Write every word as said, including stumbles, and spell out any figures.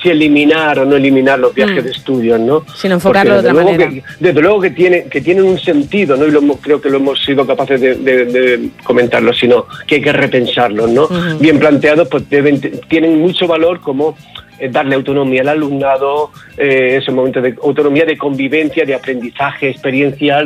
si eliminar o no eliminar los viajes mm. de estudios, ¿no? Sino enfocarlo de otra manera. Que, desde luego que, tiene, que tienen un sentido, ¿no? Y lo, creo que lo hemos sido capaces de, de, de comentarlo, sino que hay que repensarlos, ¿no? Uh-huh. Bien planteados, pues deben, tienen mucho valor como eh, darle autonomía al alumnado, eh, esos momentos de autonomía, de convivencia, de aprendizaje experiencial,